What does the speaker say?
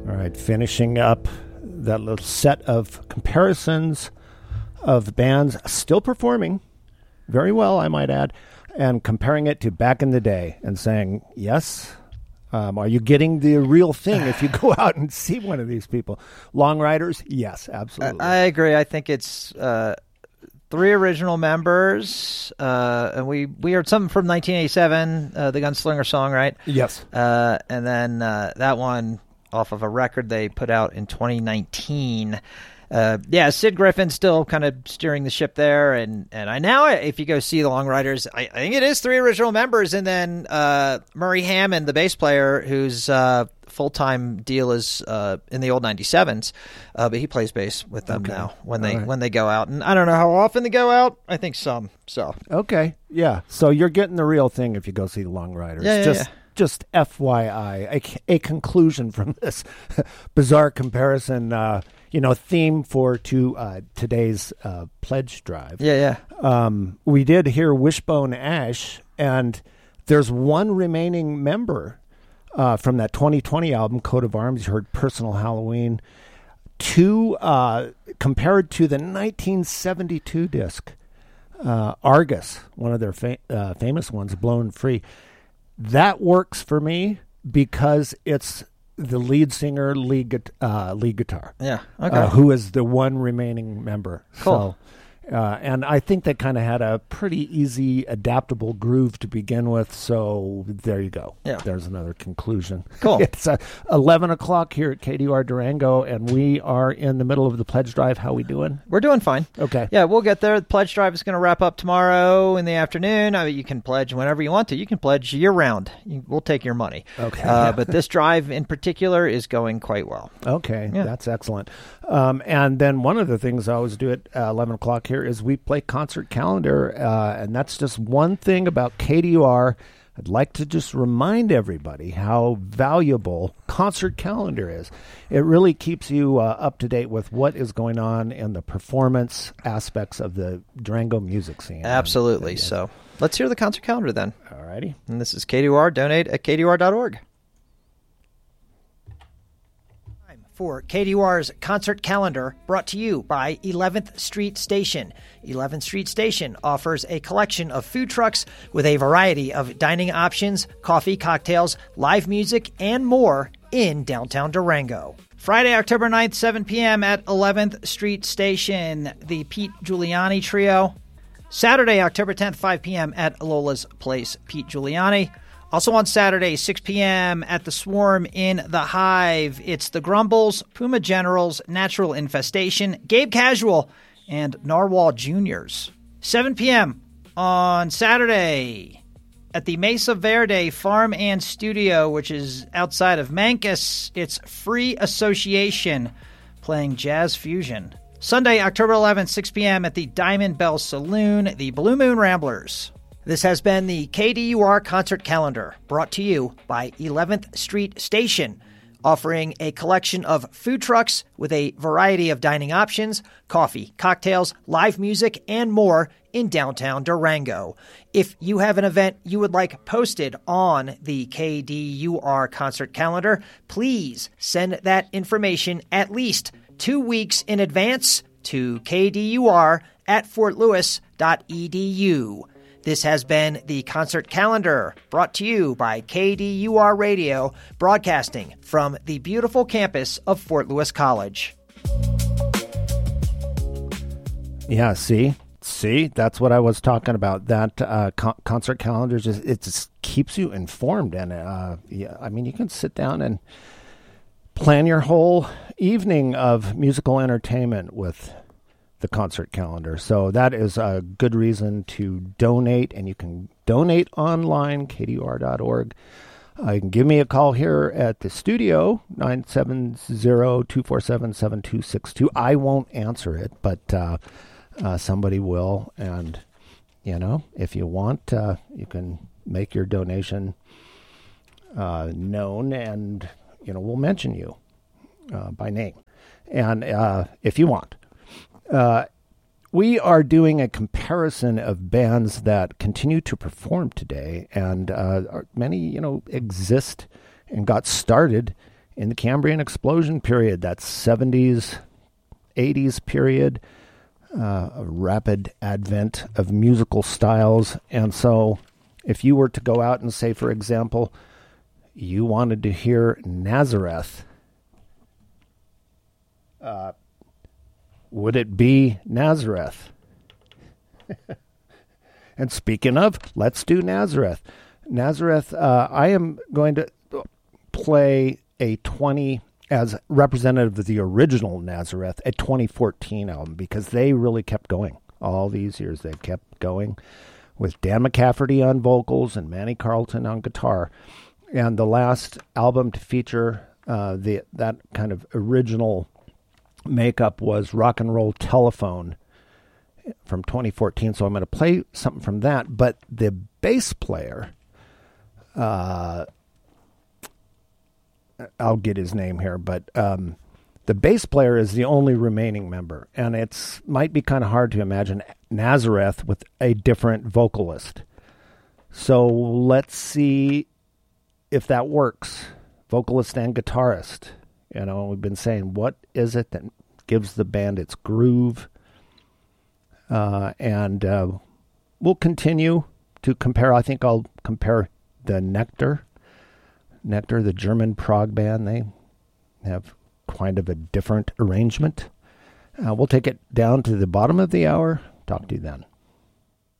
All right, finishing up that little set of comparisons of bands still performing very well, I might add, and comparing it to back in the day and saying, yes, are you getting the real thing if you go out and see one of these people? Long Riders? Yes, absolutely. I agree. I think it's 3 original members, and we heard something from 1987, the Gunslinger song, right? Yes. And then that one off of a record they put out in 2019. Sid Griffin's still kind of steering the ship there, and I now, if you go see the Long Riders, I think it is 3 original members, and then Murray Hammond, the bass player, whose full-time deal is in the old 97s, but he plays bass with them now when they go out, and I don't know how often they go out. I think some. So so you're getting the real thing if you go see the Long Riders. Just FYI, a conclusion from this bizarre comparison. Theme for today's pledge drive. We did hear Wishbone Ash, and there's one remaining member from that 2020 album, Coat of Arms. You heard Personal Halloween. 2 compared to the 1972 disc, Argus, one of their famous ones, Blown Free. That works for me because it's the lead singer, lead guitar. Who is the one remaining member. Cool. So, and I think they kind of had a pretty easy, adaptable groove to begin with. So there you go. Yeah. There's another conclusion. Cool. It's 11 o'clock here at KDUR Durango, and we are in the middle of the pledge drive. How we doing? We're doing fine. Okay. Yeah, we'll get there. The pledge drive is going to wrap up tomorrow in the afternoon. You can pledge whenever you want to. You can pledge year-round. We'll take your money. Okay. But this drive in particular is going quite well. Okay, that's excellent. And then one of the things I always do at 11 o'clock here is we play concert calendar, and that's just one thing about KDUR. I'd like to just remind everybody how valuable concert calendar is. It really keeps you up to date with what is going on in the performance aspects of the Durango music scene. Absolutely. So let's hear the concert calendar then. All righty. And this is KDUR. Donate at KDUR.org. For KDUR's concert calendar, brought to you by 11th Street Station. 11th Street Station offers a collection of food trucks with a variety of dining options, coffee, cocktails, live music, and more in downtown Durango. Friday, October 9th, 7 p.m. at 11th Street Station, the Pete Giuliani Trio. Saturday, October 10th, 5 p.m. at Lola's Place, Pete Giuliani. Also on Saturday, 6 p.m. at the Swarm in the Hive, it's the Grumbles, Puma Generals, Natural Infestation, Gabe Casual, and Narwhal Juniors. 7 p.m. on Saturday at the Mesa Verde Farm and Studio, which is outside of Mancus. It's Free Association playing jazz fusion. Sunday, October 11th, 6 p.m. at the Diamond Bell Saloon, the Blue Moon Ramblers. This has been the KDUR Concert Calendar, brought to you by 11th Street Station, offering a collection of food trucks with a variety of dining options, coffee, cocktails, live music, and more in downtown Durango. If you have an event you would like posted on the KDUR Concert Calendar, please send that information at least 2 weeks in advance to kdur@fortlewis.edu. This has been the Concert Calendar, brought to you by KDUR Radio, broadcasting from the beautiful campus of Fort Lewis College. Yeah, see, that's what I was talking about. That concert calendar just keeps you informed, and you can sit down and plan your whole evening of musical entertainment with the concert calendar. So that is a good reason to donate, and you can donate online, kdur.org. You can give me a call here at the studio, 970-247-7262. I won't answer it, but somebody will. And, if you want, you can make your donation known, and, we'll mention you by name. And if you want. We are doing a comparison of bands that continue to perform today, and many, exist and got started in the Cambrian explosion period, that 70s, 80s period, a rapid advent of musical styles. And so if you were to go out and say, for example, you wanted to hear Nazareth, would it be Nazareth? And speaking of, let's do Nazareth. Nazareth, I am going to play a 20, as representative of the original Nazareth, a 2014 album, because they really kept going. All these years they've kept going with Dan McCafferty on vocals and Manny Carlton on guitar. And the last album to feature that kind of original makeup was Rock and Roll Telephone from 2014. So I'm going to play something from that. But the bass player, I'll get his name here, but the bass player is the only remaining member. And it's might be kind of hard to imagine Nazareth with a different vocalist. So let's see if that works. Vocalist and guitarist. You know, we've been saying, what is it that gives the band its groove? And we'll continue to compare. I think I'll compare the Nectar, the German prog band. They have kind of a different arrangement. We'll take it down to the bottom of the hour. Talk to you then.